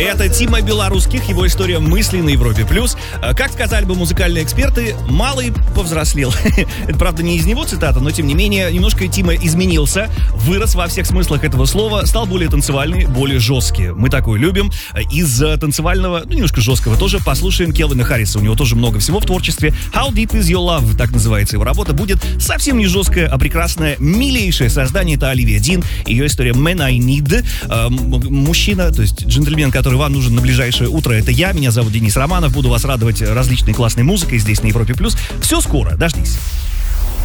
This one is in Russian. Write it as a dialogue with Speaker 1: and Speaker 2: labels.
Speaker 1: Это Тима Белорусских, его история мыслей на Европе+. Как сказали бы музыкальные эксперты, малый повзрослел. Это, правда, не из него цитата, но, тем не менее, немножко Тима изменился, вырос во всех смыслах этого слова, стал более танцевальный, более жесткий. Мы такое любим. Из танцевального, немножко жесткого тоже, послушаем Келвина Харриса. У него тоже много всего в творчестве. How Deep Is Your Love, так называется его работа, будет совсем не жесткое, а прекрасное, милейшее создание. Это Оливия Дин, ее история Man I Need. Мужчина, то есть джентльмен, который вам нужен на ближайшее утро, это я. Меня зовут Денис Романов. Буду вас радовать различной классной музыкой здесь на Европе+. Все скоро, дождись.